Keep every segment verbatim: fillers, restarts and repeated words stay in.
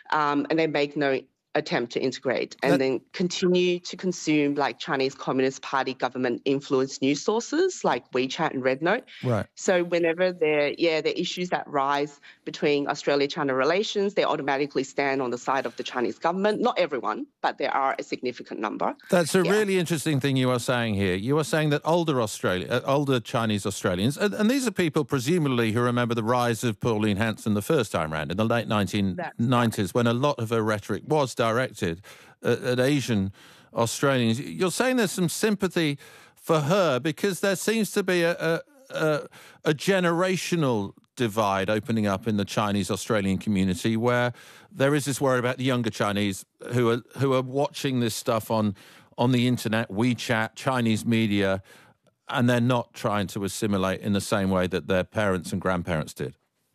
um, and they make no attempt to integrate, and That- then continue to consume like Chinese Communist Party government influenced news sources like WeChat and RedNote. Right. So whenever there, yeah, there are issues that rise between Australia-China relations, they automatically stand on the side of the Chinese government. Not everyone, but there are a significant number. That's a Yeah. really interesting thing you are saying here. You are saying that older Australia, uh, older Chinese Australians, and, and these are people presumably who remember the rise of Pauline Hanson the first time round in the late nineteen nineties, when a lot of her rhetoric was directed at, at Asian Australians. You're saying there's some sympathy for her because there seems to be a, a, a, a generational divide opening up in the Chinese Australian community, where there is this worry about the younger Chinese who are who are watching this stuff on on the internet, WeChat, Chinese media, and they're not trying to assimilate in the same way that their parents and grandparents did.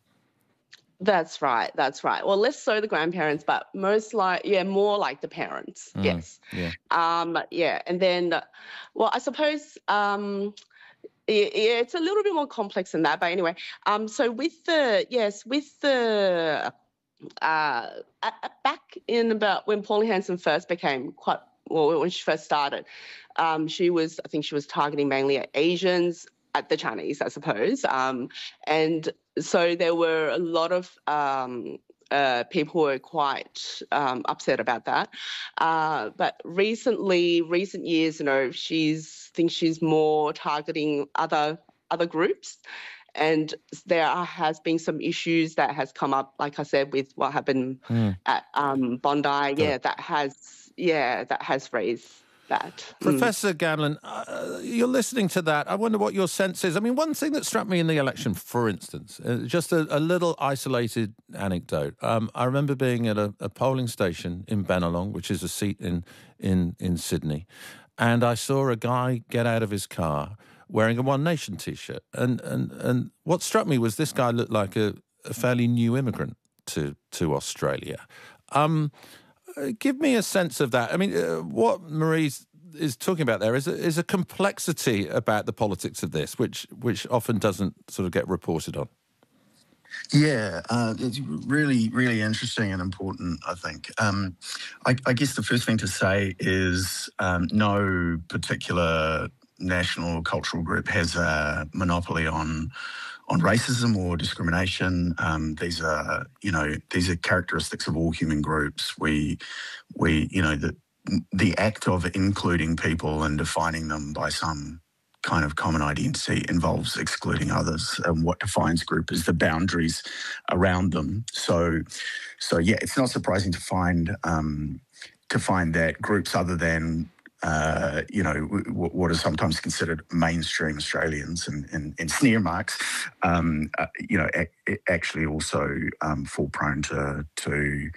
That's right. That's right. Well, less so the grandparents, but most like, yeah, more like the parents. Mm, yes. yeah. Um, yeah. And then, well, I suppose, um, yeah, yeah, it's a little bit more complex than that. But anyway, um, so with the, yes, with the, uh, back in about when Pauline Hanson first became quite, well, when she first started, um, she was, I think she was targeting mainly at Asians, at the Chinese, I suppose. Um, and so there were a lot of um, uh, people who were quite um, upset about that. Uh, but recently, recent years, you know, she's, I think she's more targeting other other groups. And there are, has been some issues that has come up, like I said, with what happened mm. at um, Bondi. Yeah, that has, yeah, that has raised that. Professor mm. Gamlin, uh, you're listening to that. I wonder what your sense is. I mean, one thing that struck me in the election, for instance, uh, just a, a little isolated anecdote. Um, I remember being at a, a polling station in Bennelong, which is a seat in, in, in Sydney, and I saw a guy get out of his car wearing a One Nation T-shirt. And, and, and what struck me was this guy looked like a, a fairly new immigrant to, to Australia. Um Uh, give me a sense of that. I mean, uh, what Marie is talking about there is a, is a complexity about the politics of this, which which often doesn't sort of get reported on. Yeah, uh, it's really, really interesting and important, I think. Um, I, I guess the first thing to say is um, no particular national cultural group has a monopoly on on racism or discrimination. Um, these are, you know, these are characteristics of all human groups. We, we, you know, the the act of including people and defining them by some kind of common identity involves excluding others. And what defines group is the boundaries around them. So, so yeah, it's not surprising to find um, to find that groups other than Uh, you know, w- what are sometimes considered mainstream Australians and, and, and sneer marks, um, uh, you know, a- actually also um, fall prone to, to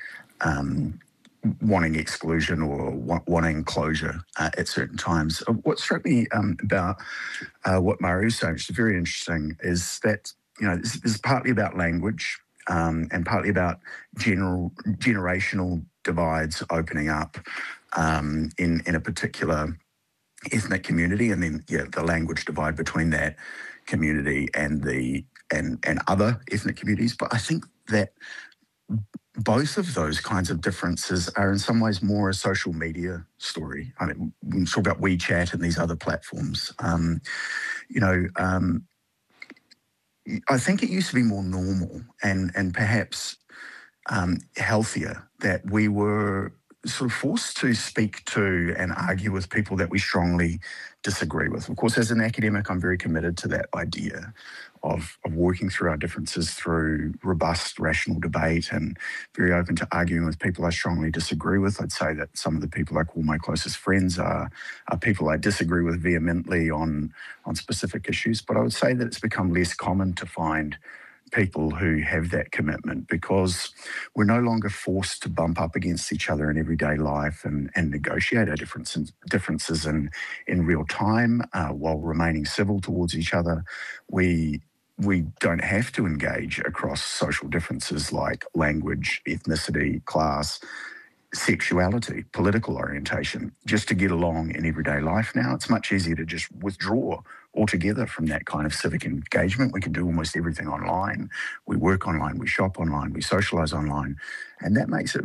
um, wanting exclusion or wa- wanting closure uh, at certain times. Uh, what struck me um, about uh, what Marie was saying, which is very interesting, is that, you know, this, this is partly about language um, and partly about general generational divides opening up um, in, in a particular ethnic community, and then, yeah, the language divide between that community and the and, and other ethnic communities. But I think that both of those kinds of differences are in some ways more a social media story. I mean, we talk about WeChat and these other platforms. Um, you know, um, I think it used to be more normal and, and perhaps um, healthier that we were sort of forced to speak to and argue with people that we strongly disagree with. Of course, as an academic, I'm very committed to that idea of, of working through our differences through robust, rational debate, and very open to arguing with people I strongly disagree with. I'd say that some of the people I call my closest friends are, are people I disagree with vehemently on, on specific issues. But I would say that it's become less common to find people who have that commitment, because we're no longer forced to bump up against each other in everyday life and, and negotiate our differences, differences in, in real time uh, while remaining civil towards each other. We we don't have to engage across social differences like language, ethnicity, class, sexuality, political orientation, just to get along in everyday life now. It's much easier to just withdraw altogether from that kind of civic engagement. We can do almost everything online. We work online, we shop online, we socialise online, and that makes it